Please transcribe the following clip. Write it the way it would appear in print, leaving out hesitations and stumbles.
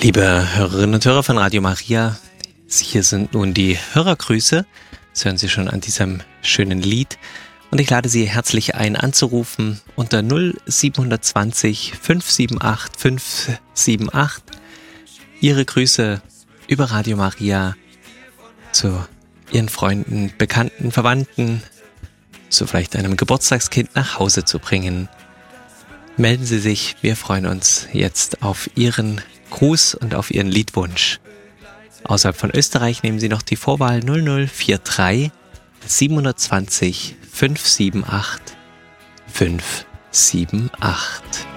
Liebe Hörerinnen und Hörer von Radio Maria, hier sind nun die Hörergrüße. Das hören Sie schon an diesem schönen Lied. Und ich lade Sie herzlich ein, anzurufen unter 0720 578 578. Ihre Grüße über Radio Maria zu Ihren Freunden, Bekannten, Verwandten, zu vielleicht einem Geburtstagskind nach Hause zu bringen. Melden Sie sich, wir freuen uns jetzt auf Ihren Gruß und auf Ihren Liedwunsch. Außerhalb von Österreich nehmen Sie noch die Vorwahl 0043 720 578 578.